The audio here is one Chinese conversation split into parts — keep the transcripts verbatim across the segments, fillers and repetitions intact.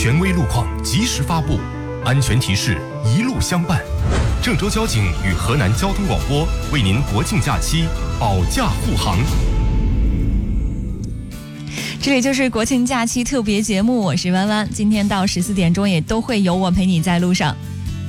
权威路况及时发布，安全提示一路相伴。郑州交警与河南交通广播为您国庆假期保驾护航。 这里就是国庆假期特别节目，我是弯弯，今天到十四点钟也都会有我陪你在路上。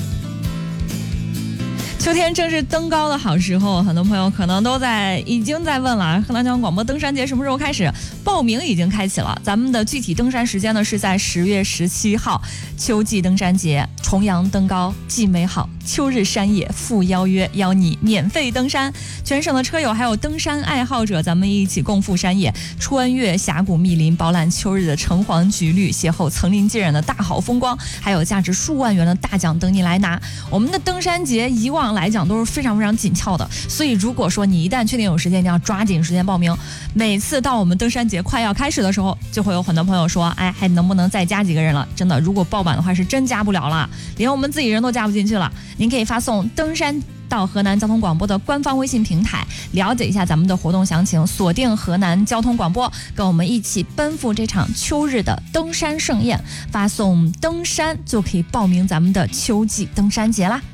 秋天正是登高的好时候，很多朋友可能都在已经在问了，河南交通广播登山节什么时候开始？报名已经开启了，咱们的具体登山时间呢是在十月十七号，秋季登山节，重阳登高既美好，秋日山野附邀约，邀你免费登山。全省的车友还有登山爱好者，咱们一起共赴山野，穿越峡谷密林，饱览秋日的橙黄橘绿，邂逅层林尽染的大好风光，还有价值数万元的大奖等你来拿。我们的登山节以往来讲都是非常非常紧俏的，所以如果说你一旦确定有时间，你要抓紧时间报名。每次到我们登山节快要开始的时候，就会有很多朋友说，哎，还能不能再加几个人了？真的，如果爆满的话是真加不了了，连我们自己人都加不进去了。您可以发送登山到河南交通广播的官方微信平台，了解一下咱们的活动详情，锁定河南交通广播，跟我们一起奔赴这场秋日的登山盛宴。发送登山就可以报名咱们的秋季登山节啦。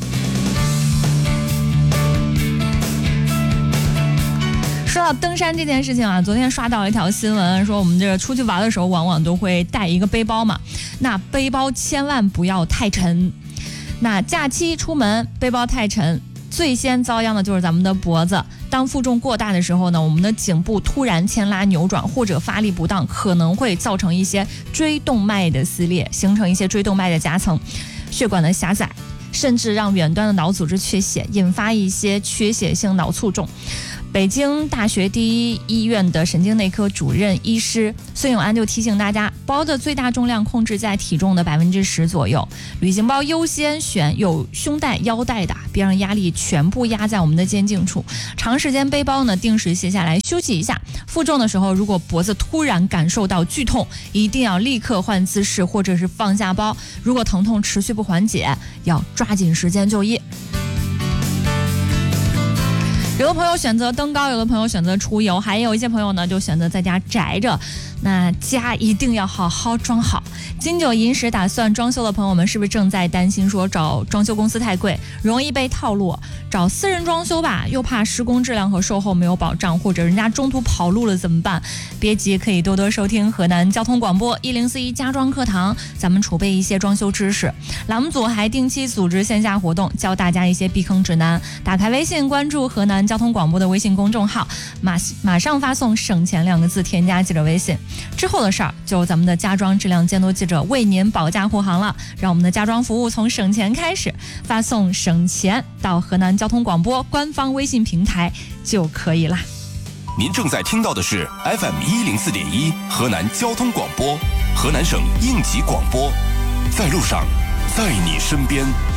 说到登山这件事情啊，昨天刷到了一条新闻，说我们这出去玩的时候往往都会带一个背包嘛，那背包千万不要太沉。那假期出门背包太沉，最先遭殃的就是咱们的脖子。当负重过大的时候呢，我们的颈部突然牵拉扭转或者发力不当，可能会造成一些椎动脉的撕裂，形成一些椎动脉的夹层，血管的狭窄，甚至让远端的脑组织缺血，引发一些缺血性脑卒中。北京大学第一医院的神经内科主任医师孙永安就提醒大家，包的最大重量控制在体重的百分之十左右，旅行包优先选有胸带腰带的，别让压力全部压在我们的肩颈处。长时间背包呢，定时卸下来休息一下。负重的时候，如果脖子突然感受到剧痛，一定要立刻换姿势或者是放下包。如果疼痛持续不缓解，要抓紧时间就医。有的朋友选择登高，有的朋友选择出游，还有一些朋友呢就选择在家宅着。那家一定要好好装好。金九银十打算装修的朋友们，是不是正在担心说找装修公司太贵，容易被套路？找私人装修吧，又怕施工质量和售后没有保障，或者人家中途跑路了怎么办？别急，可以多多收听河南交通广播一零四一家装课堂，咱们储备一些装修知识。栏目组还定期组织线下活动，教大家一些避坑指南。打开微信，关注河南交通广播的微信公众号，马马上发送省钱两个字，添加记者微信。之后的事儿就咱们的家装质量监督记者为您保驾护航了，让我们的家装服务从省钱开始，发送省钱到河南交通广播官方微信平台就可以了。 您正在听到的是 F M 一零四点一河南交通广播，河南省应急广播，在路上，在你身边。